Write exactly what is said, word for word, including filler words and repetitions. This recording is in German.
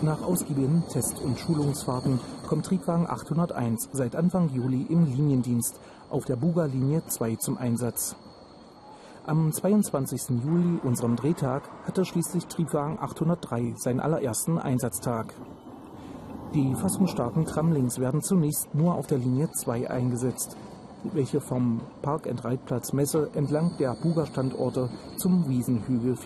Nach ausgiebigen Test- und Schulungsfahrten kommt Triebwagen achthunderteins seit Anfang Juli im Liniendienst auf der Buga-Linie zwei zum Einsatz. Am zweiundzwanzigsten Juli, unserem Drehtag, hatte schließlich Triebwagen achthundertdrei seinen allerersten Einsatztag. Die fassungsstarken Tramlinks werden zunächst nur auf der Linie zwei eingesetzt, welche vom Park-and-Ride-Platz Messe entlang der Buga-Standorte zum Wiesenhügel